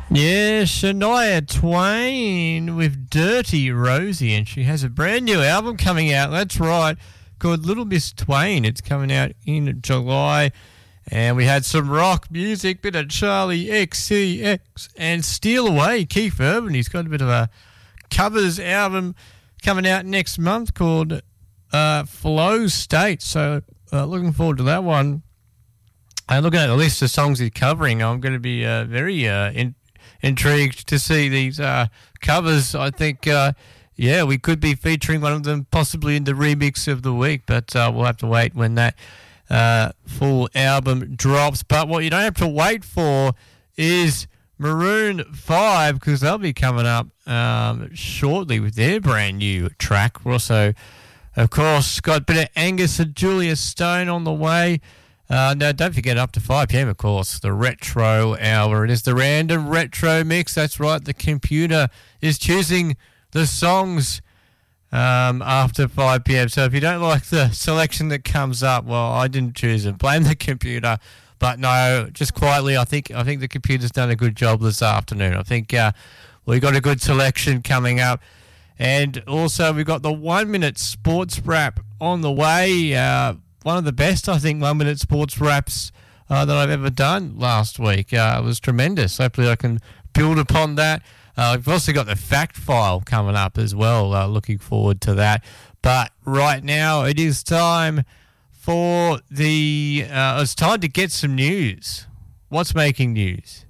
Yeah, Shania Twain with Dirty Rosie, and she has a brand new album coming out. That's right, called Little Miss Twain. It's coming out in July, and we had some rock music, bit of Charlie XCX, and Steal Away, Keith Urban. He's got a bit of a covers album coming out next month called Flow State. So looking forward to that one. Looking at the list of songs he's covering, I'm going to be very intrigued to see these covers. I think, we could be featuring one of them possibly in the remix of the week, but we'll have to wait when that full album drops. But what you don't have to wait for is Maroon 5, because they'll be coming up shortly with their brand new track. We're also, of course, got a bit of Angus and Julia Stone on the way. Now, don't forget, up to 5 p.m, of course, the Retro Hour. It is the Random Retro Mix. That's right, the computer is choosing the songs after 5 p.m. So if you don't like the selection that comes up, well, I didn't choose it. Blame the computer. But no, just quietly, I think the computer's done a good job this afternoon. I think we got a good selection coming up. And also, we've got the 1 minute sports wrap on the way. One of the best, I think, 1 minute sports wraps that I've ever done last week. It was tremendous. Hopefully I can build upon that. We've also got the fact file coming up as well. Looking forward to that. But right now it is time for it's time to get some news. What's making news?